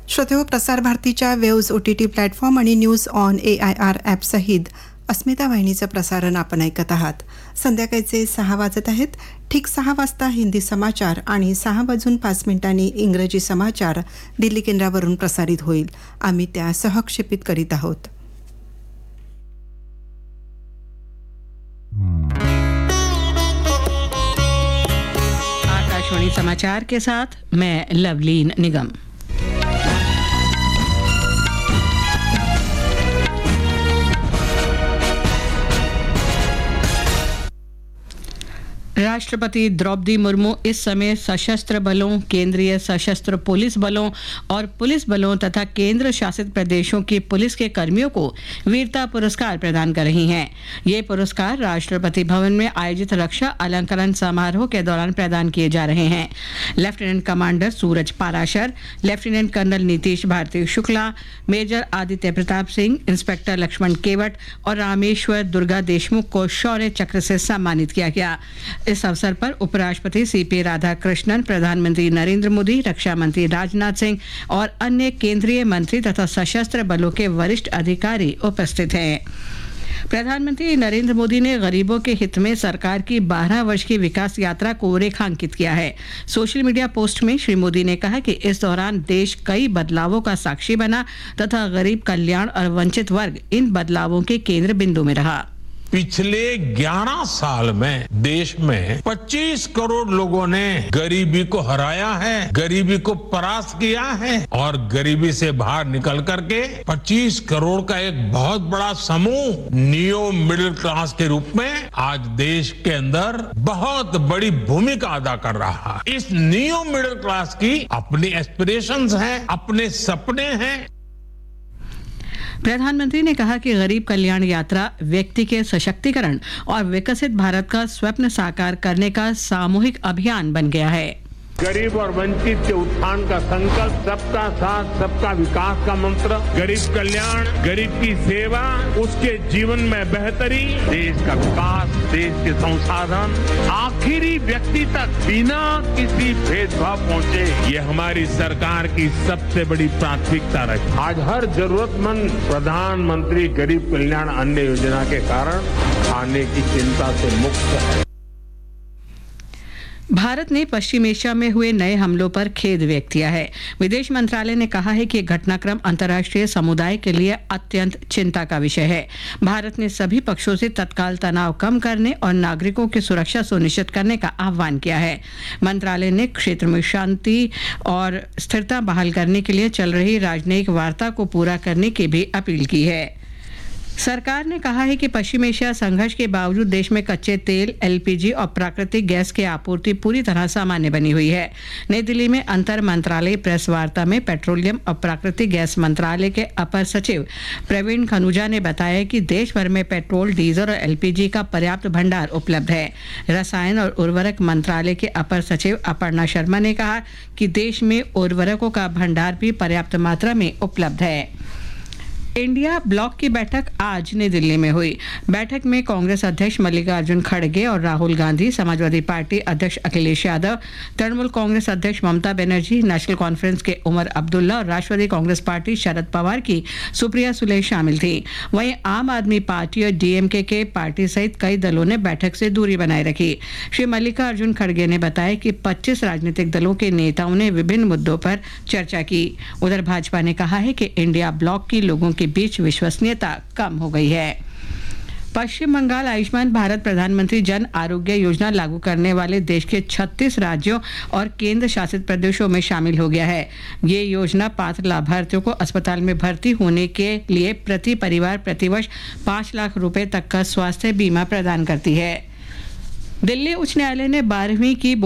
श्रोतेहो, प्रसार भारतीच्या waves OTT platform आणि न्यूज ऑन AIR ॲपसहित अस्मिता वाहिनीचं प्रसारण आपण ऐकत आहात. संध्याकाळचे 6 वाजत आहेत. ठीक 6 वाजता हिंदी समाचार आणि 6:05 इंग्रजी समाचार दिल्ली केंद्रावरून प्रसारित होईल. आम्ही त्या सहक्षेपित करीत आहोत. आकाशवाणी समाचार के साथ मैं लवलीन निगम. राष्ट्रपति द्रौपदी मुर्मू इस समय सशस्त्र बलों, केंद्रीय सशस्त्र पुलिस बलों और पुलिस बलों तथा केंद्र शासित प्रदेशों की पुलिस के कर्मियों को वीरता पुरस्कार प्रदान कर रही हैं. ये पुरस्कार राष्ट्रपति भवन में आयोजित रक्षा अलंकरण समारोह के दौरान प्रदान किए जा रहे हैं. लेफ्टिनेंट कमांडर सूरज Parashar, lieutenant colonel Nitish Bharti Shukla, major Aditya Pratap Singh, inspector Lakshman केवट और रामेश्वर दुर्गा देशमुख को शौर्य चक्र से सम्मानित किया गया. इस अवसर पर उपराष्ट्रपति CP राधाकृष्णन, प्रधानमंत्री नरेंद्र मोदी, रक्षा मंत्री राजनाथ सिंह और अन्य केंद्रीय मंत्री तथा सशस्त्र बलों के वरिष्ठ अधिकारी उपस्थित हैं. प्रधानमंत्री नरेंद्र मोदी ने गरीबों के हित में सरकार की 12 वर्ष की विकास यात्रा को रेखांकित किया है. सोशल मीडिया पोस्ट में श्री मोदी ने कहा कि इस दौरान देश कई बदलावों का साक्षी बना तथा गरीब कल्याण और वंचित वर्ग इन बदलावों के केंद्र बिंदु में रहा. पिछले 11 साल में देश में 25 करोड़ लोगों ने गरीबी को हराया है, गरीबी को परास्त किया है और गरीबी से बाहर निकल करके 25 करोड़ का एक बहुत बड़ा समूह नियो मिडिल क्लास के रूप में आज देश के अंदर बहुत बड़ी भूमिका अदा कर रहा है. इस नियो मिडिल क्लास की अपनी एस्पिरेशंस हैं, अपने सपने हैं. प्रधानमंत्री ने कहा कि गरीब कल्याण यात्रा व्यक्ति के सशक्तिकरण और विकसित भारत का स्वप्न साकार करने का सामूहिक अभियान बन गया है. गरीब और वंचित के उत्थान का संकल्प, सबका साथ सबका विकास का मंत्र, गरीब कल्याण, गरीब की सेवा, उसके जीवन में बेहतरी, देश का विकास, देश के संसाधन आखिरी व्यक्ति तक बिना किसी भेदभाव पहुंचे, ये हमारी सरकार की सबसे बड़ी प्राथमिकता रही. आज हर जरूरतमंद प्रधानमंत्री गरीब कल्याण अन्न योजना के कारण खाने की चिंता से मुक्त है. भारत ने पश्चिम एशिया में हुए नए हमलों पर खेद व्यक्त किया है. विदेश मंत्रालय ने कहा है कि घटनाक्रम अंतर्राष्ट्रीय समुदाय के लिए अत्यंत चिंता का विषय है. भारत ने सभी पक्षों से तत्काल तनाव कम करने और नागरिकों की सुरक्षा सुनिश्चित करने का आह्वान किया है. मंत्रालय ने क्षेत्र में शांति और स्थिरता बहाल करने के लिए चल रही राजनयिक वार्ता को पूरा करने की भी अपील की है. सरकार ने कहा है कि पश्चिम एशिया संघर्ष के बावजूद देश में कच्चे तेल, LPG और प्राकृतिक गैस की आपूर्ति पूरी तरह सामान्य बनी हुई है. नई दिल्ली में अंतर मंत्रालय प्रेस वार्ता में पेट्रोलियम और प्राकृतिक गैस मंत्रालय के अपर सचिव प्रवीण खनुजा ने बताया कि देश भर में पेट्रोल, डीजल और LPG का पर्याप्त भंडार उपलब्ध है. रसायन और उर्वरक मंत्रालय के अपर सचिव अपर्णा शर्मा ने कहा कि देश में उर्वरकों का भंडार भी पर्याप्त मात्रा में उपलब्ध है. इंडिया ब्लॉक की बैठक आज नई दिल्ली में हुई. बैठक में कांग्रेस अध्यक्ष मल्लिकार्जुन खड़गे और राहुल गांधी, समाजवादी पार्टी अध्यक्ष अखिलेश यादव, तृणमूल कांग्रेस अध्यक्ष ममता बनर्जी, नेशनल कॉन्फ्रेंस के उमर अब्दुल्ला और राष्ट्रवादी कांग्रेस पार्टी शरद पवार की सुप्रिया सुले शामिल थी. वहीं आम आदमी पार्टी और DMK के पार्टी सहित कई दलों ने बैठक से दूरी बनाए रखी. श्री मल्लिकार्जुन खड़गे ने बताया कि 25 राजनीतिक दलों के नेताओं ने विभिन्न मुद्दों पर चर्चा की. उधर भाजपा ने कहा है कि इंडिया ब्लॉक की लोगों के बीच विश्वसनीयता कम हो गई है. पश्चिम बंगाल आयुष्मान भारत प्रधानमंत्री जन आरोग्य योजना लागू करने वाले देश के 36 राज्यों और केंद्र शासित प्रदेशों में शामिल हो गया है. ये योजना पात्र लाभार्थियों को अस्पताल में भर्ती होने के लिए प्रति परिवार प्रतिवर्ष 5 लाख रुपए तक का स्वास्थ्य बीमा प्रदान करती है. दिल्ली उच्च न्यायालय ने 12वीं की